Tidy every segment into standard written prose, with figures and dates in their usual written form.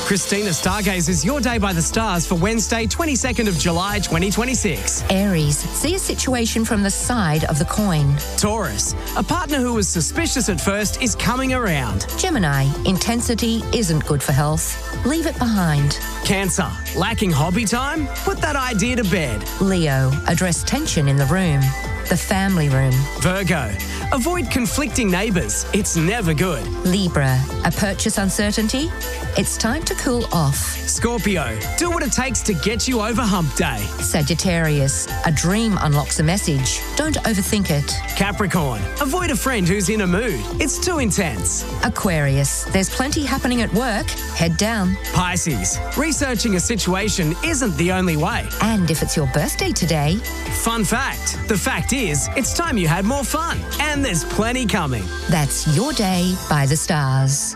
Christina stargazes your day by the stars for Wednesday, 22nd of July, 2026. Aries, see a situation from the side of the coin. Taurus, a partner who was suspicious at first is coming around. Gemini, intensity isn't good for health. Leave it behind. Cancer, lacking hobby time? Put that idea to bed. Leo, address tension in the room. The family room. Virgo, avoid conflicting neighbours. It's never good. Libra, a purchase uncertainty? It's time to cool off. Scorpio, do what it takes to get you over hump day. Sagittarius, a dream unlocks a message. Don't overthink it. Capricorn, avoid a friend who's in a mood. It's too intense. Aquarius, there's plenty happening at work. Head down. Pisces, researching a situation isn't the only way. And if it's your birthday today... Fun fact, the fact is, it's time you had more fun. And there's plenty coming. That's your day by the stars.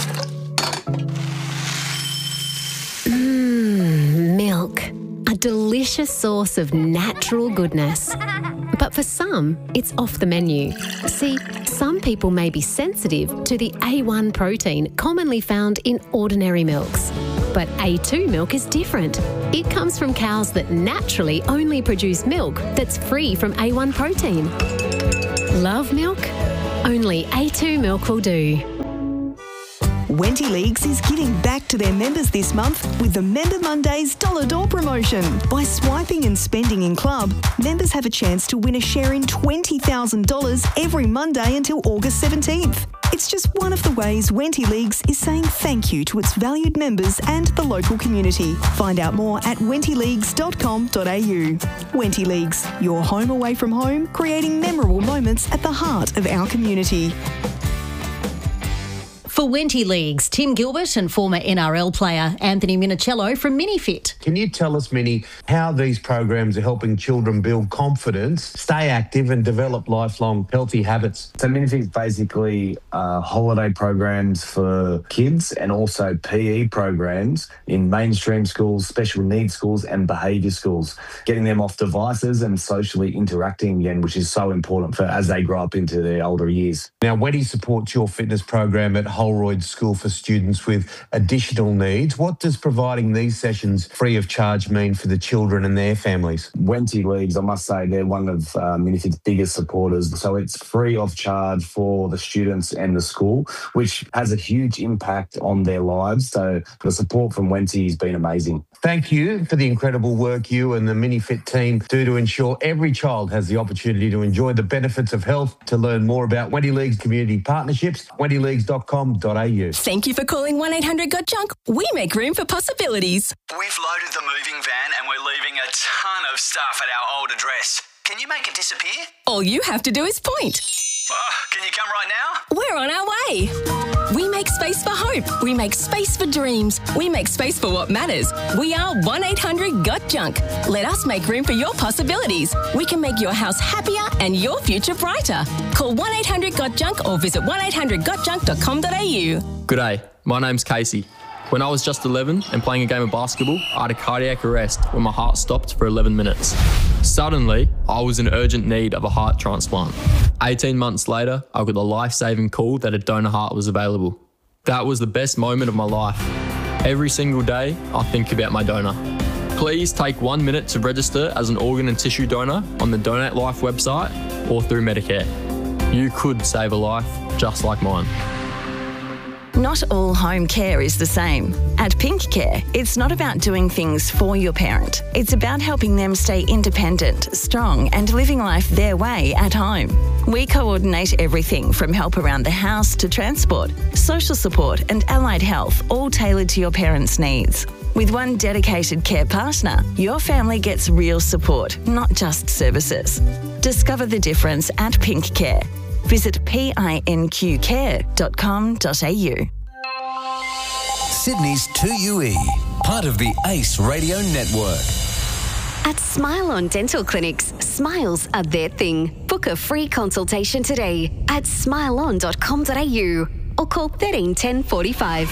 Milk. A delicious source of natural goodness. But for some, it's off the menu. See, some people may be sensitive to the A1 protein commonly found in ordinary milks. But A2 milk is different. It comes from cows that naturally only produce milk that's free from A1 protein. Love milk? Only A2 milk will do. Wenty Leagues is giving back to their members this month with the Member Mondays Dollar Door promotion. By swiping and spending in club, members have a chance to win a share in $20,000 every Monday until August 17th. It's just one of the ways Wenty Leagues is saying thank you to its valued members and the local community. Find out more at wentyleagues.com.au. Wenty Leagues, your home away from home, creating memorable moments at the heart of our community. For Wenty Leagues, Tim Gilbert and former NRL player Anthony Minicello from Minifit. Can you tell us, Minnie, how these programs are helping children build confidence, stay active and develop lifelong healthy habits? So Minifit's basically holiday programs for kids and also PE programs in mainstream schools, special needs schools and behaviour schools, getting them off devices and socially interacting again, which is so important for as they grow up into their older years. Now, Wenty supports your fitness program at Holroyd School for students with additional needs. What does providing these sessions free of charge mean for the children and their families? Wenty Leagues, I must say, they're one of Minifit's biggest supporters. So it's free of charge for the students and the school, which has a huge impact on their lives. So the support from Wenty has been amazing. Thank you for the incredible work you and the Minifit team do to ensure every child has the opportunity to enjoy the benefits of health. To learn more about Wenty Leagues community partnerships, wentyleagues.com.au. Thank you for calling 1-800-GOT-JUNK. We make room for possibilities. We've loaded the moving van and we're leaving a ton of stuff at our old address. Can you make it disappear? All you have to do is point. Can you come right now? We're on our way. We make space for hope. We make space for dreams. We make space for what matters. We are 1-800-GOT-JUNK. Let us make room for your possibilities. We can make your house happier and your future brighter. Call 1-800-GOT-JUNK or visit 1-800-GOTJUNK.com.au. G'day, my name's Casey. When I was just 11 and playing a game of basketball, I had a cardiac arrest when my heart stopped for 11 minutes. Suddenly, I was in urgent need of a heart transplant. 18 months later, I got the life-saving call that a donor heart was available. That was the best moment of my life. Every single day, I think about my donor. Please take 1 minute to register as an organ and tissue donor on the Donate Life website or through Medicare. You could save a life just like mine. Not all home care is the same. At Pink Care, it's not about doing things for your parent. It's about helping them stay independent, strong, and living life their way at home. We coordinate everything from help around the house to transport, social support, and allied health, all tailored to your parents' needs. With one dedicated care partner, your family gets real support, not just services. Discover the difference at Pink Care. Visit pinqcare.com.au. Sydney's 2UE, part of the ACE Radio Network. At Smile On Dental Clinics, smiles are their thing. Book a free consultation today at smileon.com.au or call 13 10 45.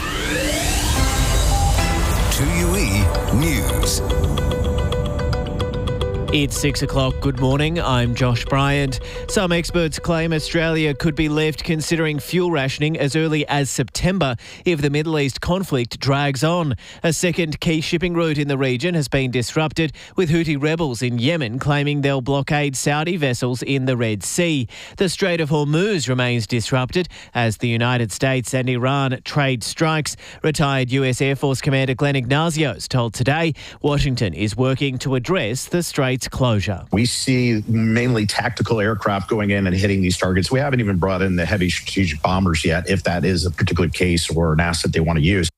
2UE News. It's 6 o'clock. Good morning. I'm Josh Bryant. Some experts claim Australia could be left considering fuel rationing as early as September if the Middle East conflict drags on. A second key shipping route in the region has been disrupted, with Houthi rebels in Yemen claiming they'll blockade Saudi vessels in the Red Sea. The Strait of Hormuz remains disrupted as the United States and Iran trade strikes. Retired US Air Force Commander Glenn Ignazios told Today Washington is working to address the strait's closure. We see mainly tactical aircraft going in and hitting these targets. We haven't even brought in the heavy strategic bombers yet, if that is a particular case or an asset they want to use.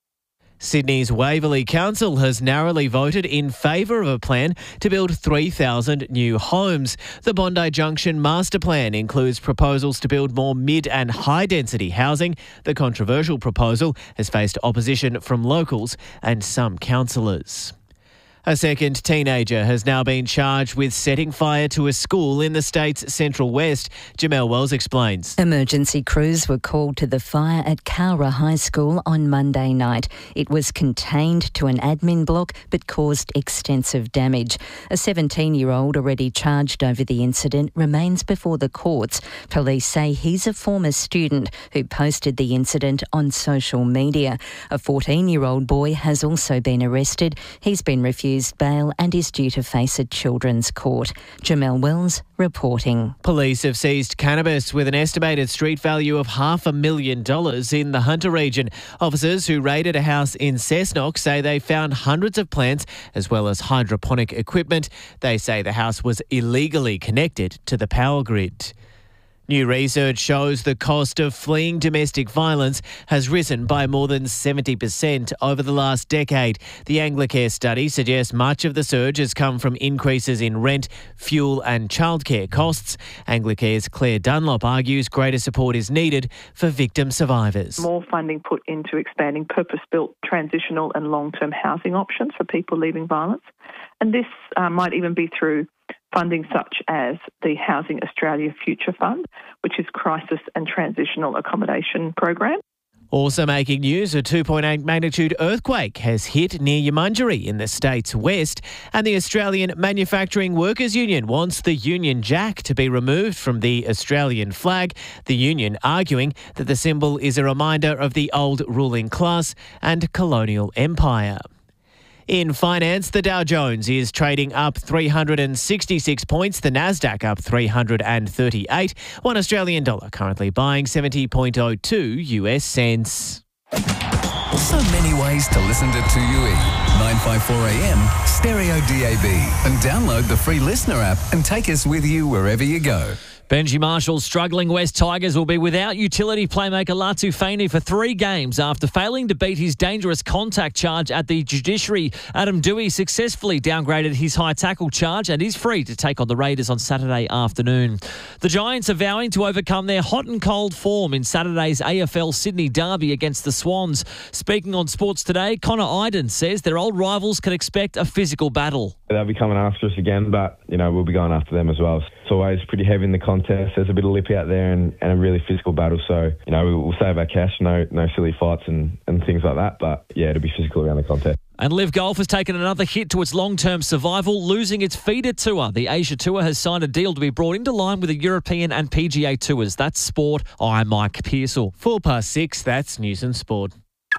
Sydney's Waverley Council has narrowly voted in favour of a plan to build 3,000 new homes. The Bondi Junction Master Plan includes proposals to build more mid and high-density housing. The controversial proposal has faced opposition from locals and some councillors. A second teenager has now been charged with setting fire to a school in the state's Central West. Jamelle Wells explains. Emergency crews were called to the fire at Cowra High School on Monday night. It was contained to an admin block but caused extensive damage. A 17-year-old already charged over the incident remains before the courts. Police say he's a former student who posted the incident on social media. A 14-year-old boy has also been arrested. He's been refused bail and is due to face a children's court. Jamelle Wells reporting. Police have seized cannabis with an estimated street value of $500,000 in the Hunter region. Officers who raided a house in Cessnock say they found hundreds of plants as well as hydroponic equipment. They say the house was illegally connected to the power grid. New research shows the cost of fleeing domestic violence has risen by more than 70% over the last decade. The Anglicare study suggests much of the surge has come from increases in rent, fuel and childcare costs. Anglicare's Claire Dunlop argues greater support is needed for victim survivors. More funding put into expanding purpose-built transitional and long-term housing options for people leaving violence. And this might even be through funding such as the Housing Australia Future Fund, which is crisis and transitional accommodation program. Also making news, a 2.8 magnitude earthquake has hit near Yamunjeri in the state's west, and the Australian Manufacturing Workers Union wants the Union Jack to be removed from the Australian flag, the union arguing that the symbol is a reminder of the old ruling class and colonial empire. In finance, the Dow Jones is trading up 366 points, the Nasdaq up 338, $1 Australian dollar currently buying 70.02 US cents. So many ways to listen to 2UE. 954 AM, Stereo DAB, and download the free Listener app and take us with you wherever you go. Benji Marshall's struggling West Tigers will be without utility playmaker Latu Feeney for 3 games after failing to beat his dangerous contact charge at the judiciary. Adam Dewey successfully downgraded his high tackle charge and is free to take on the Raiders on Saturday afternoon. The Giants are vowing to overcome their hot and cold form in Saturday's AFL Sydney derby against the Swans. Speaking on Sports Today, Connor Iden says their old rivals can expect a physical battle. They'll be coming after us again, but, we'll be going after them as well. It's always pretty heavy in the contest. There's a bit of lip out there and a really physical battle. So, we'll save our cash, no silly fights and things like that. But, it'll be physical around the contest. And Liv Golf has taken another hit to its long-term survival, losing its feeder tour. The Asia Tour has signed a deal to be brought into line with the European and PGA Tours. That's sport. I'm Mike Pearsall. 6:04, that's News and Sport.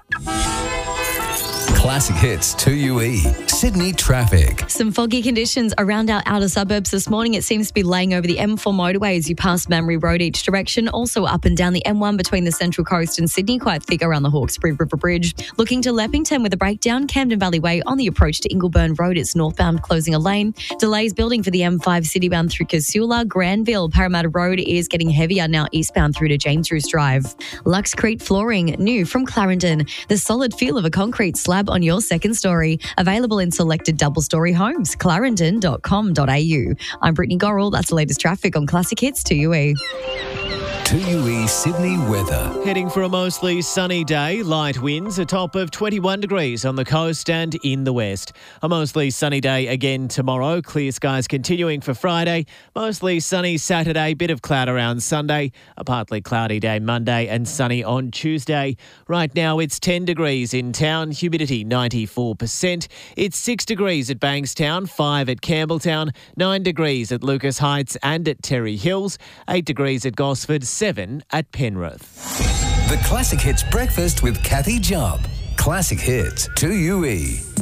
Classic Hits 2UE. Sydney traffic. Some foggy conditions around our outer suburbs this morning. It seems to be laying over the M4 motorway as you pass Mamre Road each direction. Also up and down the M1 between the Central Coast and Sydney, quite thick around the Hawkesbury River Bridge. Looking to Leppington with a breakdown. Camden Valley Way on the approach to Ingleburn Road. It's northbound closing a lane. Delays building for the M5 citybound through Casula. Granville, Parramatta Road is getting heavier now eastbound through to James Roos Drive. Luxcrete Flooring, new from Clarendon. The solid feel of a concrete slab on your second story. Available in selected double-storey homes. Clarendon.com.au. I'm Brittany Gorrell. That's the latest traffic on Classic Hits 2UE. 2UE Sydney weather. Heading for a mostly sunny day, light winds, a top of 21 degrees on the coast and in the west. A mostly sunny day again tomorrow, clear skies continuing for Friday, mostly sunny Saturday, bit of cloud around Sunday, a partly cloudy day Monday and sunny on Tuesday. Right now it's 10 degrees in town, humidity 94%. It's 6 degrees at Bankstown, 5 at Campbelltown, 9 degrees at Lucas Heights and at Terry Hills, 8 degrees at Gosford, 7 at Penrith. The Classic Hits Breakfast with Kathy Job. Classic Hits 2UE.